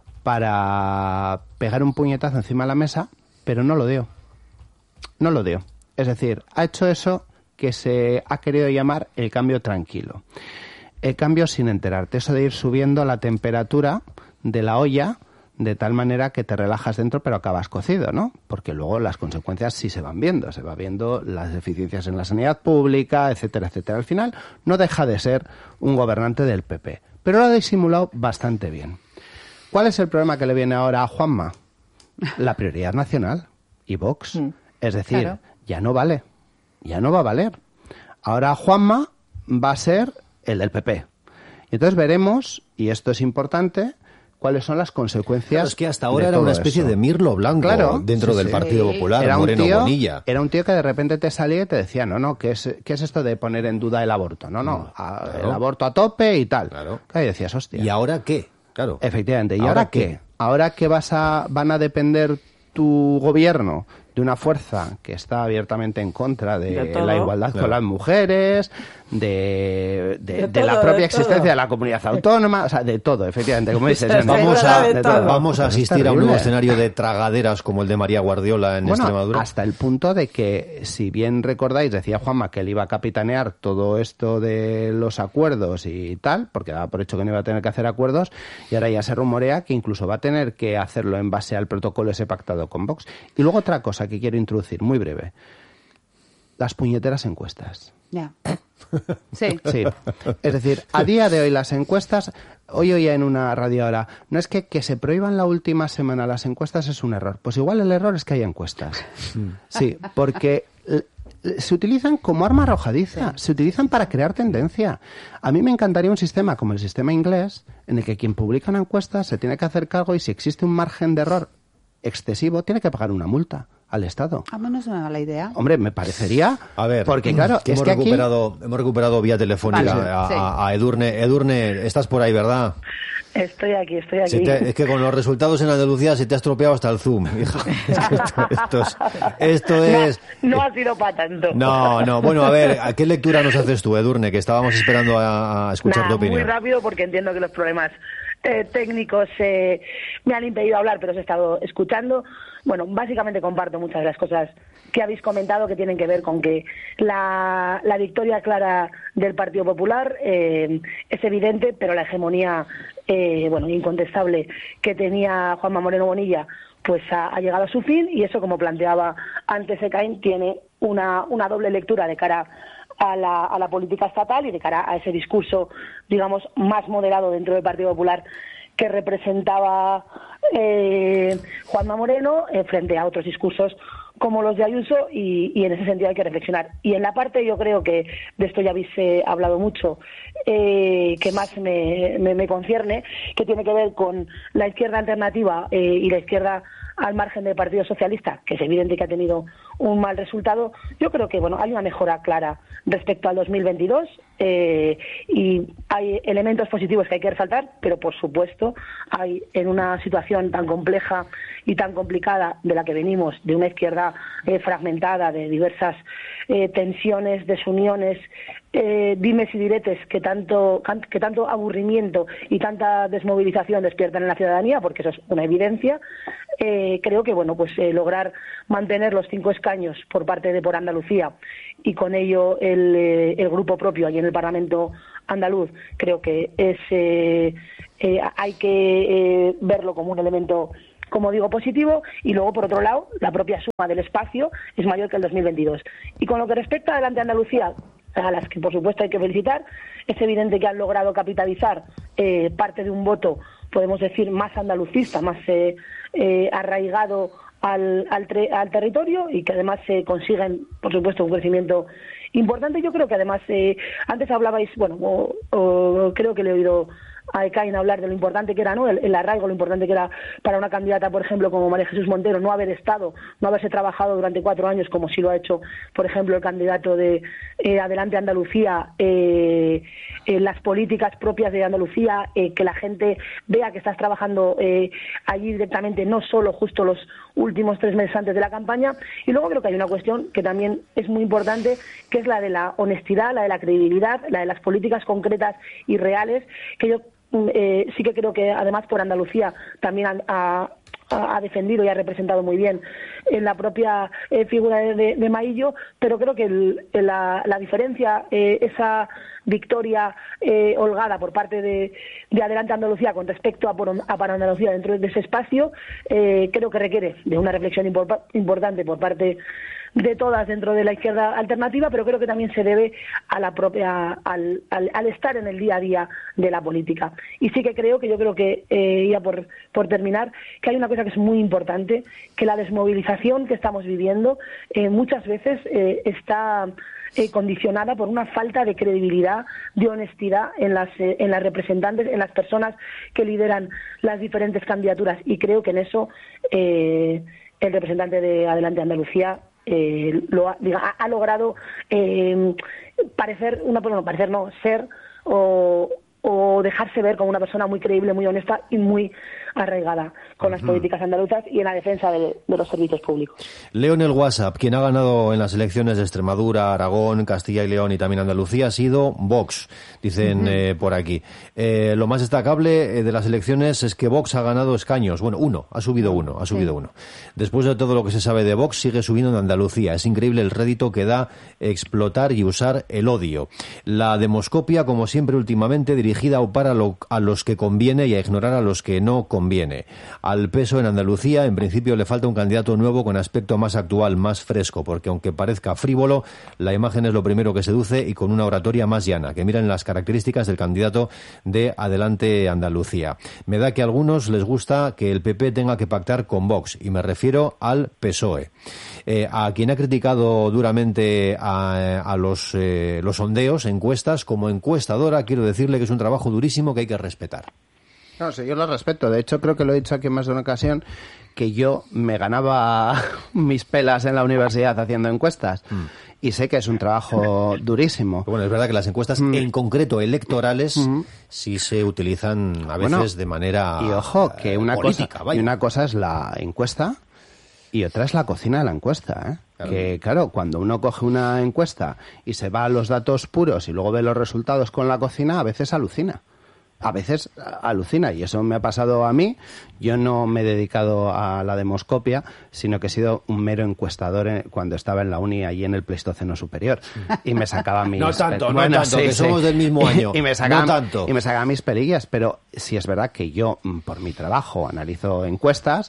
para pegar un puñetazo encima de la mesa, pero no lo dio. No lo dio. Es decir, ha hecho eso que se ha querido llamar el cambio tranquilo. El cambio sin enterarte. Eso de ir subiendo la temperatura de la olla de tal manera que te relajas dentro pero acabas cocido, ¿no? Porque luego las consecuencias sí se van viendo. Se va viendo las deficiencias en la sanidad pública, etcétera, etcétera. Al final no deja de ser un gobernante del P P. Pero lo ha disimulado bastante bien. ¿Cuál es el problema que le viene ahora a Juanma? La prioridad nacional y Vox. Mm. Es decir, claro. ya no vale, ya no va a valer. Ahora Juanma va a ser el del P P. Y entonces veremos, y esto es importante, cuáles son las consecuencias. Claro, es que hasta ahora era una especie eso. de mirlo blanco claro, dentro sí, del sí. Partido Popular, era Moreno un tío, Bonilla. Era un tío que de repente te salía y te decía, no, no, ¿qué es, qué es esto de poner en duda el aborto? No, no, a, claro. el aborto a tope y tal. Claro. Claro, y decías, hostia. ¿Y ahora qué? Claro. Efectivamente. ¿Y ahora, ahora qué? qué? Ahora que vas a, van a depender tu gobierno de una fuerza que está abiertamente en contra de, de la igualdad claro. con las mujeres, de, de, de, de todo, la propia de existencia todo. de la comunidad autónoma, o sea, de todo, efectivamente, como dices. Vamos a, vamos a asistir a un nuevo escenario de tragaderas como el de María Guardiola en bueno, Extremadura. Hasta el punto de que, si bien recordáis, decía Juanma que él iba a capitanear todo esto de los acuerdos y tal, porque daba por hecho que no iba a tener que hacer acuerdos, y ahora ya se rumorea que incluso va a tener que hacerlo en base al protocolo ese pactado con Vox. Y luego otra cosa que quiero introducir, muy breve. Las puñeteras encuestas. Ya. Sí. Sí. Es decir, a día de hoy las encuestas, hoy oía en una radio ahora, no es que, que se prohíban la última semana las encuestas es un error. Pues igual el error es que hay encuestas. Sí, porque se utilizan como arma arrojadiza, sí. se utilizan para crear tendencia. A mí me encantaría un sistema como el sistema inglés, en el que quien publica una encuesta se tiene que hacer cargo y si existe un margen de error excesivo, tiene que pagar una multa al Estado. A mí no es una mala idea. Hombre, me parecería... A ver, porque claro, hemos, es que recuperado, aquí... hemos recuperado vía telefónica vale, a, sí. a Edurne. Edurne, estás por ahí, ¿verdad? Estoy aquí, estoy aquí. Te, es que con los resultados en Andalucía se te ha estropeado hasta el Zoom, hija. Es que esto, esto es... Esto es no, no ha sido para tanto. No, no. Bueno, a ver, ¿a qué lectura nos haces tú, Edurne? Que estábamos esperando a, a escuchar nah, tu opinión. Muy rápido, porque entiendo que los problemas eh, técnicos eh, me han impedido hablar, pero os he estado escuchando. Bueno, básicamente comparto muchas de las cosas que habéis comentado que tienen que ver con que la, la victoria clara del Partido Popular eh, es evidente, pero la hegemonía, eh, bueno, incontestable que tenía Juanma Moreno Bonilla, pues ha, ha llegado a su fin y eso, como planteaba antes Ekain, tiene una, una doble lectura de cara a la, a la política estatal y de cara a ese discurso, digamos, más moderado dentro del Partido Popular que representaba eh, Juanma Moreno eh, frente a otros discursos como los de Ayuso y, y en ese sentido hay que reflexionar. Y en la parte, yo creo que de esto ya habéis eh, hablado mucho, eh, que más me, me, me concierne, que tiene que ver con la izquierda alternativa eh, y la izquierda al margen del Partido Socialista, que es evidente que ha tenido un mal resultado. Yo creo que bueno, hay una mejora clara respecto al dos mil veintidós eh, y hay elementos positivos que hay que resaltar, pero por supuesto hay en una situación tan compleja y tan complicada de la que venimos, de una izquierda eh, fragmentada, de diversas eh, tensiones, desuniones, eh, dimes y diretes que tanto, que tanto aburrimiento y tanta desmovilización despiertan en la ciudadanía, porque eso es una evidencia. Eh, creo que bueno, pues eh, lograr mantener los cinco escaños por parte de Por Andalucía y con ello el, eh, el grupo propio allí en el Parlamento andaluz, creo que es eh, eh, hay que eh, verlo como un elemento, como digo, positivo. Y luego, por otro lado, la propia suma del espacio es mayor que el dos mil veintidós. Y con lo que respecta a Adelante Andalucía, a las que por supuesto hay que felicitar, es evidente que han logrado capitalizar eh, parte de un voto, podemos decir, más andalucista, más eh, eh, arraigado al, al, tre- al territorio, y que además se eh, consiguen, por supuesto, un crecimiento importante. Yo creo que además, eh, antes hablabais, bueno, o, o, creo que le he oído a Ekain hablar de lo importante que era, ¿no?, el, el arraigo, lo importante que era para una candidata, por ejemplo, como María Jesús Montero, no haber estado, no haberse trabajado durante cuatro años, como sí lo ha hecho, por ejemplo, el candidato de eh, Adelante Andalucía, eh, eh, las políticas propias de Andalucía, eh, que la gente vea que estás trabajando eh, allí directamente, no solo justo los últimos tres meses antes de la campaña. Y luego creo que hay una cuestión que también es muy importante, que es la de la honestidad, la de la credibilidad, la de las políticas concretas y reales, que yo eh, sí que creo que además Por Andalucía también ha, ha, ha defendido y ha representado muy bien en la propia eh, figura de, de, de Maillo, pero creo que el, la, la diferencia, eh, esa victoria eh, holgada por parte de, de Adelante Andalucía con respecto a Por, a Por Andalucía dentro de ese espacio, eh, creo que requiere de una reflexión impor- importante por parte de todas dentro de la izquierda alternativa, pero creo que también se debe a la propia al, al, al estar en el día a día de la política. Y sí que creo que yo creo que eh, ya por por terminar, que hay una cosa que es muy importante, que la desmovilización que estamos viviendo eh, muchas veces eh, está eh, condicionada por una falta de credibilidad, de honestidad en las eh, en las representantes, en las personas que lideran las diferentes candidaturas, y creo que en eso eh, el representante de Adelante Andalucía Eh, lo ha, diga, ha, ha logrado eh, parecer, una, bueno, parecer no, ser o, o dejarse ver como una persona muy creíble, muy honesta y muy arraigada con las uh-huh. políticas andaluzas y en la defensa de, de los servicios públicos. Leo en el WhatsApp, quien ha ganado en las elecciones de Extremadura, Aragón, Castilla y León y también Andalucía ha sido Vox, dicen uh-huh. eh, por aquí. Eh, lo más destacable eh, de las elecciones es que Vox ha ganado escaños. Bueno, uno, ha subido uno, ha subido sí. uno. Después de todo lo que se sabe de Vox, sigue subiendo en Andalucía. Es increíble el rédito que da explotar y usar el odio. La demoscopia, como siempre últimamente, dirigida a para lo, a los que conviene y a ignorar a los que no conviene. Viene. Al P S O E en Andalucía, en principio, le falta un candidato nuevo con aspecto más actual, más fresco, porque aunque parezca frívolo, la imagen es lo primero que seduce y con una oratoria más llana, que miren las características del candidato de Adelante Andalucía. Me da que a algunos les gusta que el P P tenga que pactar con Vox, y me refiero al P S O E. Eh, a quien ha criticado duramente a, a los, eh, los sondeos, encuestas, como encuestadora, quiero decirle que es un trabajo durísimo que hay que respetar. No sé, yo lo respeto. De hecho, creo que lo he dicho aquí en más de una ocasión, que yo me ganaba mis pelas en la universidad haciendo encuestas. Mm. Y sé que es un trabajo durísimo. Bueno, es verdad que las encuestas, mm. en concreto electorales, mm. sí se utilizan a veces bueno, de manera y ojo, que una política. Cosa, y una cosa es la encuesta y otra es la cocina de la encuesta, ¿eh? Claro. Que, claro, cuando uno coge una encuesta y se va a los datos puros y luego ve los resultados con la cocina, a veces alucina. A veces alucina, y eso me ha pasado a mí. Yo no me he dedicado a la demoscopia, sino que he sido un mero encuestador en, cuando estaba en la uni, allí en el Pleistoceno superior, y me sacaba mis... No tanto, bueno, no tanto, sí, que sí. somos del mismo año. y, me sacaba, no tanto. y me sacaba mis pelillas, pero sí es verdad que yo, por mi trabajo, analizo encuestas,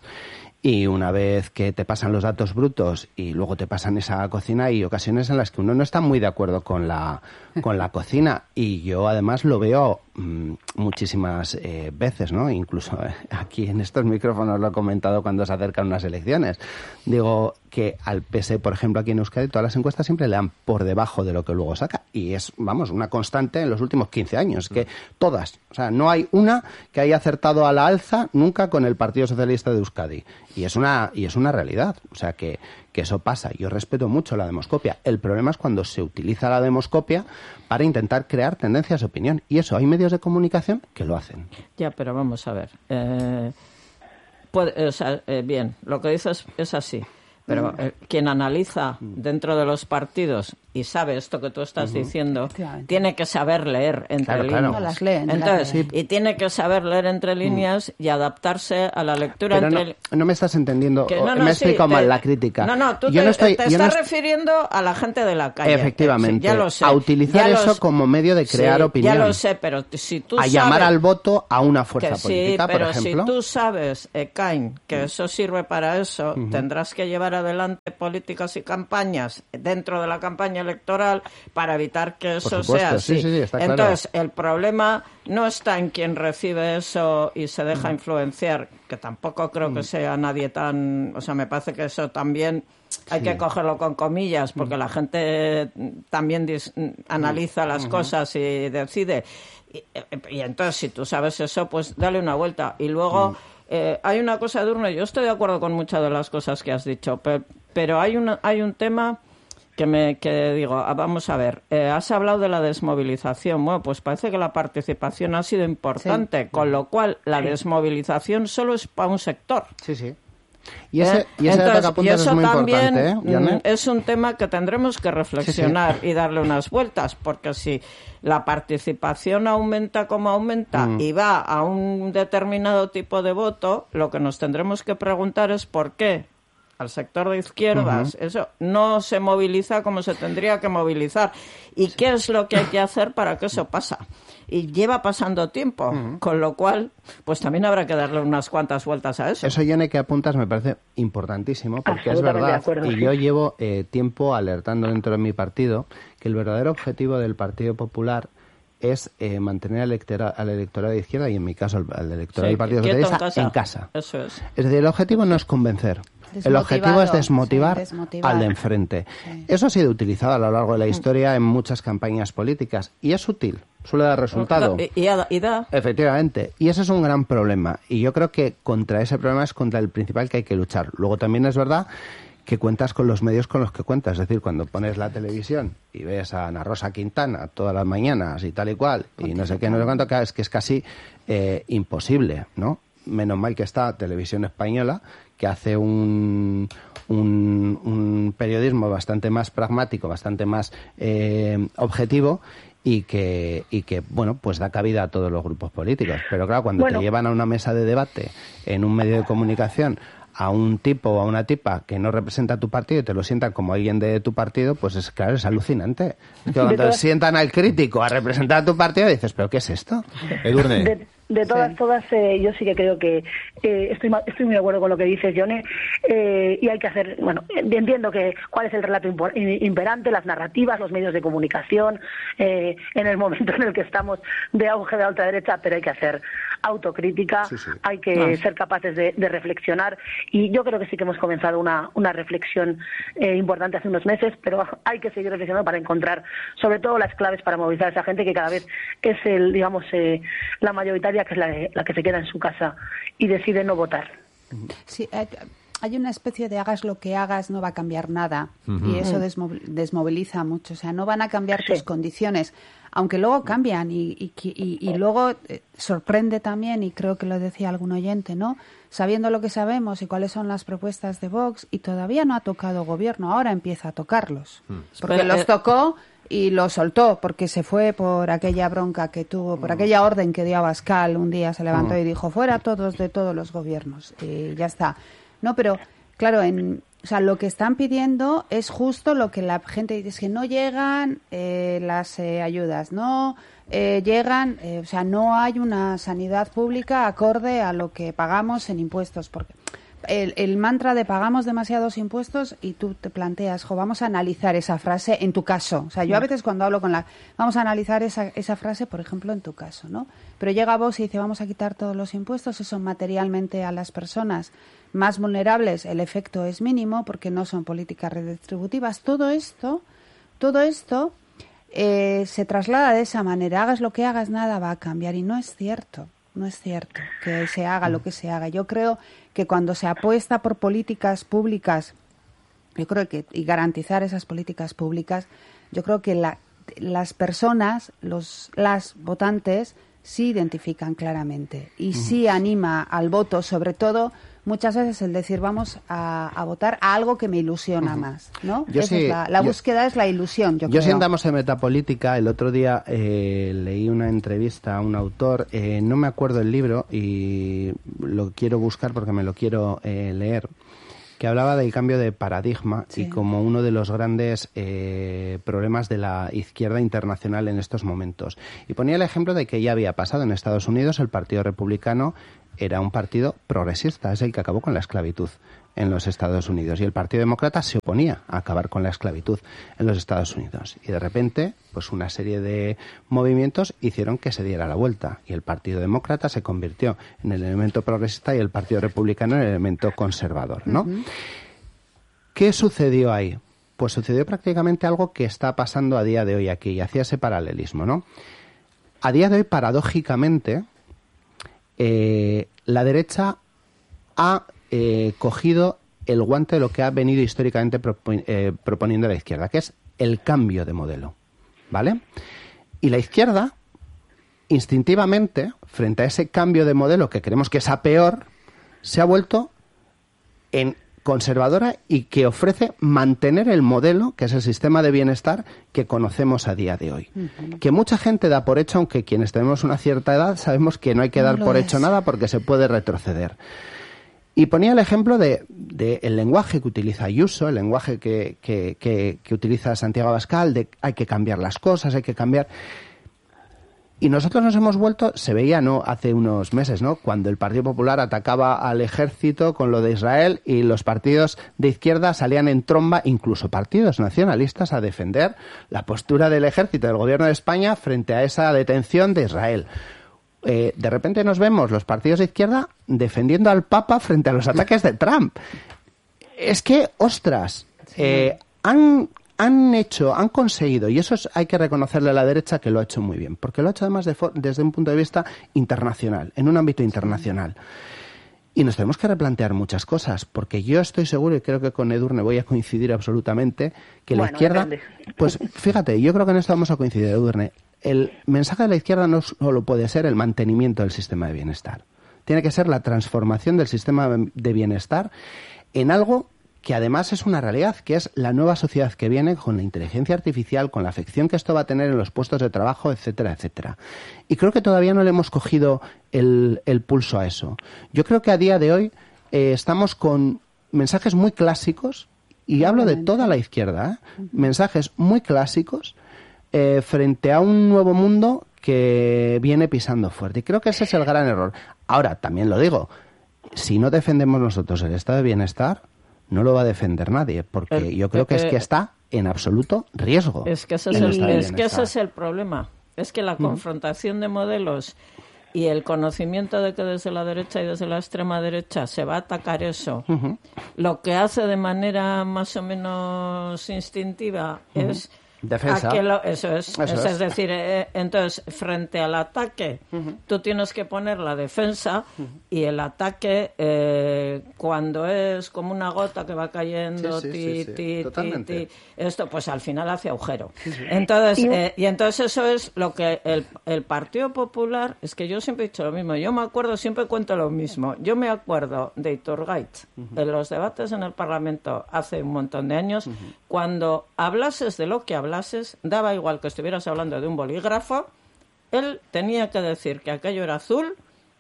y una vez que te pasan los datos brutos y luego te pasan esa cocina, hay ocasiones en las que uno no está muy de acuerdo con la con la cocina, y yo además lo veo mmm, muchísimas eh, veces, ¿no? Incluso eh, aquí en estos micrófonos lo he comentado cuando se acercan unas elecciones. Digo que al P S E, por ejemplo, aquí en Euskadi, todas las encuestas siempre le dan por debajo de lo que luego saca. Y es, vamos, una constante en los últimos quince años, que todas, o sea, no hay una que haya acertado a la alza nunca con el Partido Socialista de Euskadi. Y es una, y es una realidad. O sea, que, que eso pasa. Yo respeto mucho la demoscopia. El problema es cuando se utiliza la demoscopia para intentar crear tendencias de opinión. Y eso, hay medios de comunicación que lo hacen. Ya, pero vamos a ver. Eh, puede, o sea, eh, bien, lo que dices es así. Pero eh, quien analiza dentro de los partidos y sabe esto que tú estás uh-huh. diciendo, tiene que saber leer entre claro, líneas. Claro. No las leen, Entonces, las leen. y tiene que saber leer entre líneas uh-huh. y adaptarse a la lectura Pero entre... no, no me estás entendiendo, que, no, no, me he sí, explicado te, mal la crítica. No, no, tú yo te, no estoy, te yo estás no refiriendo a la gente de la calle. Efectivamente, sí, ya lo sé. A utilizar ya eso los, como medio de crear sí, opinión. Ya lo sé, pero si tú a sabes... llamar al voto a una fuerza que política, sí, pero por ejemplo. si tú sabes, Ekain, que eso sirve para eso, uh-huh. tendrás que llevar adelante políticas y campañas dentro de la campaña electoral para evitar que eso sea así. Sí, sí, sí, está Entonces, claro. el problema no está en quien recibe eso y se deja uh-huh. influenciar, que tampoco creo uh-huh. que sea nadie tan... O sea, me parece que eso también hay sí. que cogerlo con comillas, porque uh-huh. la gente también dis- analiza las uh-huh. cosas y decide. Y, y entonces, si tú sabes eso, pues dale una vuelta. Y luego... Uh-huh. Eh, hay una cosa, Edurne, yo estoy de acuerdo con muchas de las cosas que has dicho, pero, pero hay, una, hay un tema que me que digo, vamos a ver, eh, has hablado de la desmovilización. Bueno, pues parece que la participación ha sido importante, sí. con lo cual la desmovilización solo es para un sector. Sí, sí. Y ese, ¿Eh? y ese Entonces, dato que y eso es muy también importante, ¿eh, es un tema que tendremos que reflexionar sí, sí. y darle unas vueltas, porque si la participación aumenta como aumenta mm. y va a un determinado tipo de voto, lo que nos tendremos que preguntar es por qué al sector de izquierdas uh-huh. eso no se moviliza como se tendría que movilizar. ¿Y sí. qué es lo que hay que hacer para que eso pasa? Y lleva pasando tiempo, uh-huh. con lo cual, pues también habrá que darle unas cuantas vueltas a eso. Eso, Yone, que apuntas me parece importantísimo, porque es verdad, acuerdo, y sí. yo llevo eh, tiempo alertando dentro de mi partido que el verdadero objetivo del Partido Popular es eh, mantener al, electora, al electorado de izquierda, y en mi caso al, al electorado sí, del Partido Socialista, en casa. en casa. Eso es. Es decir, el objetivo no es convencer. El objetivo es desmotivar, sí, desmotivar. al de enfrente. Sí. Eso ha sido utilizado a lo largo de la historia en muchas campañas políticas y es útil, suele dar resultado. Y, y, y da. Efectivamente. Y ese es un gran problema. Y yo creo que contra ese problema es contra el principal que hay que luchar. Luego también es verdad que cuentas con los medios con los que cuentas. Es decir, cuando pones la televisión y ves a Ana Rosa Quintana todas las mañanas y tal y cual, y no sé qué, no sé cuánto, es que es casi eh, imposible, ¿no? Menos mal que está Televisión Española, que hace un, un, un periodismo bastante más pragmático, bastante más eh, objetivo y que, y que, bueno, pues da cabida a todos los grupos políticos. Pero claro, cuando bueno. te llevan a una mesa de debate en un medio de comunicación a un tipo o a una tipa que no representa a tu partido y te lo sientan como alguien de tu partido, pues es claro, es alucinante. Es que cuando sientan al crítico a representar a tu partido dices, ¿pero qué es esto? Edurne. De, de todas, sí. todas, eh, yo sí que creo que eh, estoy estoy muy de acuerdo con lo que dices, Yone, eh, y hay que hacer, bueno, entiendo que cuál es el relato imperante, las narrativas, los medios de comunicación, eh, en el momento en el que estamos de auge de la ultraderecha, pero hay que hacer autocrítica, sí, sí. hay que no. ser capaces de, de reflexionar, y yo creo que sí que hemos comenzado una, una reflexión eh, importante hace unos meses, pero hay que seguir reflexionando para encontrar sobre todo las claves para movilizar a esa gente que cada vez es el, digamos, eh, la mayoritaria, que es la, la que se queda en su casa y decide no votar. Sí, hay, hay una especie de hagas lo que hagas, no va a cambiar nada, uh-huh. y eso desmo- desmoviliza mucho, o sea, no van a cambiar sí. tus condiciones, aunque luego cambian y, y, y, y luego eh, sorprende también, y creo que lo decía algún oyente, ¿no? Sabiendo lo que sabemos y cuáles son las propuestas de Vox, y todavía no ha tocado gobierno, ahora empieza a tocarlos, uh-huh. porque Pero, los tocó y lo soltó, porque se fue por aquella bronca que tuvo, por aquella orden que dio a Abascal. Un día se levantó y dijo, fuera todos de todos los gobiernos, y ya está. No, pero claro, en, o sea, lo que están pidiendo es justo lo que la gente dice, es que no llegan eh, las eh, ayudas, no eh, llegan, eh, o sea, no hay una sanidad pública acorde a lo que pagamos en impuestos, porque el, el mantra de pagamos demasiados impuestos y tú te planteas, jo, vamos a analizar esa frase en tu caso. O sea, yo a veces cuando hablo con la... Vamos a analizar esa, esa frase, por ejemplo, en tu caso, ¿no? Pero llega Vox y dice, vamos a quitar todos los impuestos, eso materialmente a las personas más vulnerables, el efecto es mínimo porque no son políticas redistributivas. Todo esto, todo esto eh, se traslada de esa manera. Hagas lo que hagas, nada va a cambiar. Y no es cierto. No es cierto que se haga lo que se haga. Yo creo que cuando se apuesta por políticas públicas, yo creo que y garantizar esas políticas públicas, yo creo que la, las personas, los las votantes, sí identifican claramente y sí anima al voto, sobre todo muchas veces el decir vamos a, a votar a algo que me ilusiona uh-huh. más, ¿no? Yo Esa sí, es la, la yo, búsqueda es la ilusión, yo, yo creo. Si andamos en metapolítica, el otro día eh, leí una entrevista a un autor, eh, no me acuerdo el libro y lo quiero buscar porque me lo quiero eh, leer, que hablaba del cambio de paradigma sí. y como uno de los grandes eh, problemas de la izquierda internacional en estos momentos. Y ponía el ejemplo de que ya había pasado en Estados Unidos, el Partido Republicano era un partido progresista, es el que acabó con la esclavitud en los Estados Unidos. Y el Partido Demócrata se oponía a acabar con la esclavitud en los Estados Unidos. Y de repente, pues una serie de movimientos hicieron que se diera la vuelta. Y el Partido Demócrata se convirtió en el elemento progresista y el Partido Republicano en el elemento conservador, ¿no? Uh-huh. ¿Qué sucedió ahí? Pues sucedió prácticamente algo que está pasando a día de hoy aquí, y hacía ese paralelismo, ¿no? A día de hoy, paradójicamente, eh, la derecha ha eh, cogido el guante de lo que ha venido históricamente propo- eh, proponiendo la izquierda, que es el cambio de modelo, ¿vale? Y la izquierda, instintivamente, frente a ese cambio de modelo que creemos que es a peor, se ha vuelto en conservadora y que ofrece mantener el modelo, que es el sistema de bienestar que conocemos a día de hoy. Uh-huh. Que mucha gente da por hecho, aunque quienes tenemos una cierta edad sabemos que no hay que no dar por es. hecho nada porque se puede retroceder. Y ponía el ejemplo de, de el lenguaje que utiliza Ayuso, el lenguaje que, que, que, que utiliza Santiago Abascal, de hay que cambiar las cosas, hay que cambiar... Y nosotros nos hemos vuelto, se veía no hace unos meses, ¿no? Cuando el Partido Popular atacaba al ejército con lo de Israel y los partidos de izquierda salían en tromba, incluso partidos nacionalistas, a defender la postura del ejército del gobierno de España frente a esa detención de Israel. Eh, de repente nos vemos los partidos de izquierda defendiendo al Papa frente a los ataques de Trump. Es que, ostras, eh, han... han hecho, han conseguido, y eso es, hay que reconocerle a la derecha que lo ha hecho muy bien, porque lo ha hecho además de for, desde un punto de vista internacional, en un ámbito internacional. Y nos tenemos que replantear muchas cosas, porque yo estoy seguro, y creo que con Edurne voy a coincidir absolutamente, que bueno, la izquierda... Depende. Pues fíjate, yo creo que en esto vamos a coincidir, Edurne. El mensaje de la izquierda no solo puede ser el mantenimiento del sistema de bienestar. Tiene que ser la transformación del sistema de bienestar en algo que además es una realidad, que es la nueva sociedad que viene con la inteligencia artificial, con la afección que esto va a tener en los puestos de trabajo, etcétera, etcétera. Y creo que todavía no le hemos cogido el, el pulso a eso. Yo creo que a día de hoy eh, estamos con mensajes muy clásicos, y hablo de toda la izquierda, ¿eh? mensajes muy clásicos eh, frente a un nuevo mundo que viene pisando fuerte. Y creo que ese es el gran error. Ahora, también lo digo, si no defendemos nosotros el estado de bienestar, no lo va a defender nadie, porque el, yo creo que, que es que está en absoluto riesgo. Es que ese es el, es que ese es el problema. Es que la mm. confrontación de modelos y el conocimiento de que desde la derecha y desde la extrema derecha se va a atacar eso, uh-huh. lo que hace de manera más o menos instintiva uh-huh. es... Defensa. Lo, eso es. Eso es, es. es decir, eh, entonces, frente al ataque, uh-huh. tú tienes que poner la defensa uh-huh. y el ataque, eh, cuando es como una gota que va cayendo, sí, sí, ti, sí, sí. ti, Totalmente. ti, ti, esto pues al final hace agujero. Sí, sí. Entonces, y, eh, y entonces eso es lo que el, el Partido Popular, es que yo siempre he dicho lo mismo, yo me acuerdo, siempre cuento lo mismo, yo me acuerdo de Iturgaiz, uh-huh. en los debates en el Parlamento hace un montón de años, uh-huh. cuando hablases de lo que hablases, daba igual que estuvieras hablando de un bolígrafo, él tenía que decir que aquello era azul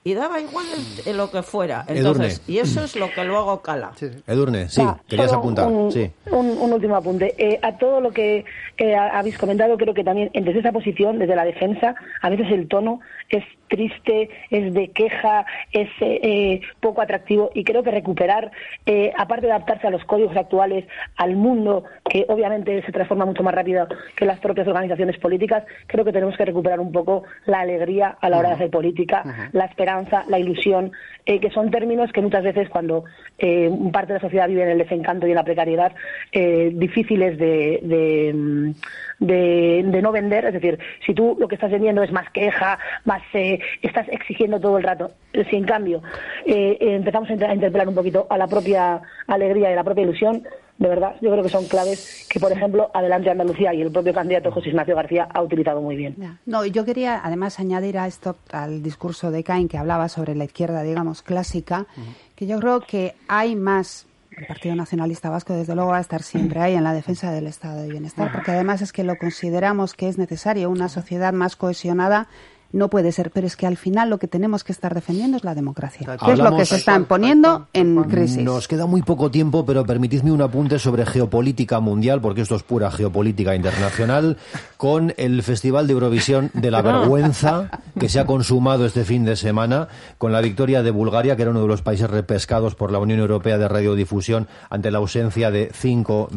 y daba igual el, el lo que fuera. Entonces, Edurne. y eso es lo que luego cala. Edurne, sí, Va, querías solo apuntar. Un, Sí. un, un último apunte. Eh, a todo lo que eh, habéis comentado, creo que también desde esa posición, desde la defensa, a veces el tono es triste, es de queja, es eh, poco atractivo, y creo que recuperar, eh, aparte de adaptarse a los códigos actuales, al mundo que obviamente se transforma mucho más rápido que las propias organizaciones políticas, creo que tenemos que recuperar un poco la alegría a la hora de hacer política, uh-huh. la esperanza, la ilusión, eh, que son términos que muchas veces cuando eh, parte de la sociedad vive en el desencanto y en la precariedad, eh, difíciles de, de, de, de no vender. Es decir, si tú lo que estás vendiendo es más queja, más eh, estás exigiendo todo el rato, si en cambio eh, empezamos a interpelar un poquito a la propia alegría y a la propia ilusión, de verdad, yo creo que son claves que, por ejemplo, Adelante Andalucía y el propio candidato José Ignacio García ha utilizado muy bien. No, yo quería además añadir a esto, al discurso de Caín, que hablaba sobre la izquierda, digamos, clásica, uh-huh. que yo creo que hay más. El Partido Nacionalista Vasco, desde luego, va a estar siempre ahí en la defensa del estado de bienestar, porque además es que lo consideramos que es necesario, una sociedad más cohesionada. No puede ser, pero es que al final lo que tenemos que estar defendiendo es la democracia, que Hablamos, es lo que se está poniendo en crisis. Nos queda muy poco tiempo, pero permitidme un apunte sobre geopolítica mundial, porque esto es pura geopolítica internacional, con el Festival de Eurovisión de la Vergüenza, que se ha consumado este fin de semana, con la victoria de Bulgaria, que era uno de los países repescados por la Unión Europea de Radiodifusión, ante la ausencia de cinco